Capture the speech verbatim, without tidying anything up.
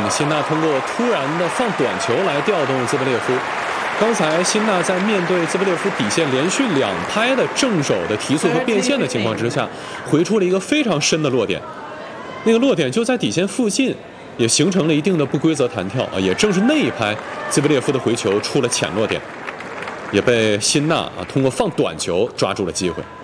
辛纳通过突然的放短球来调动兹布列夫。刚才辛纳在面对兹布列夫底线连续两拍的正手的提速和变线的情况之下，回出了一个非常深的落点，那个落点就在底线附近，也形成了一定的不规则弹跳啊。也正是那一拍，兹布列夫的回球出了浅落点，也被辛纳啊通过放短球抓住了机会。